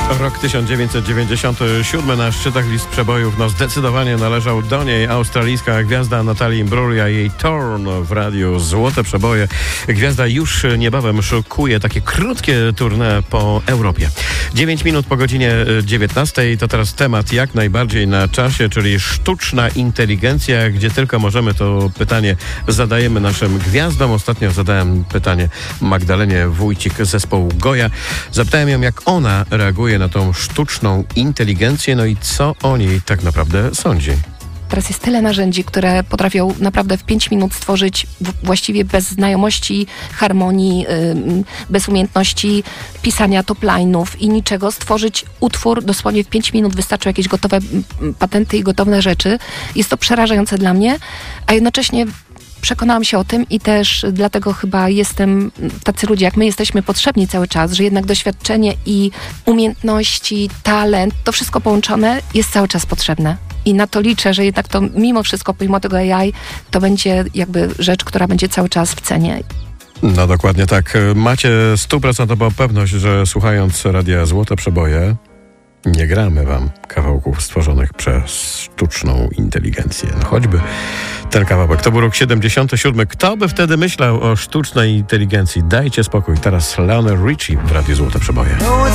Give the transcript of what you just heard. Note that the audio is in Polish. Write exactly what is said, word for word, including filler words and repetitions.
Rok tysiąc dziewięćset dziewięćdziesiąty siódmy na szczytach list przebojów, no zdecydowanie należał do niej. Australijska gwiazda Natalie Imbruglia, jej Torn w radiu Złote Przeboje. Gwiazda już niebawem szykuje takie krótkie tournée po Europie. dziewięć minut po godzinie dziewiętnastej to teraz temat jak najbardziej na czasie, czyli sztuczna inteligencja. Gdzie tylko możemy, to pytanie zadajemy naszym gwiazdom. Ostatnio zadałem pytanie Magdalenie Wójcik z zespołu Goja. Zapytałem ją, jak ona reaguje na tą sztuczną inteligencję, no i co o niej tak naprawdę sądzi. Teraz jest tyle narzędzi, które potrafią naprawdę w pięć minut stworzyć w, właściwie bez znajomości harmonii, yy, bez umiejętności pisania top-line'ów i niczego, stworzyć utwór dosłownie w pięć minut. Wystarczą jakieś gotowe m, patenty i gotowe rzeczy. Jest to przerażające dla mnie, a jednocześnie przekonałam się o tym i też dlatego chyba jestem, tacy ludzie jak my jesteśmy potrzebni cały czas, że jednak doświadczenie i umiejętności, talent, to wszystko połączone jest cały czas potrzebne. I na to liczę, że jednak to mimo wszystko, pomimo tego A I, to będzie jakby rzecz, która będzie cały czas w cenie. No dokładnie tak. Macie stuprocentową pewność, że słuchając Radia Złote Przeboje nie gramy wam kawałków stworzonych przez sztuczną inteligencję. No choćby ten kawałek. To był rok siedemdziesiąty siódmy. Kto by wtedy myślał o sztucznej inteligencji? Dajcie spokój. Teraz Lionel Richie w Radiu Złote Przeboje.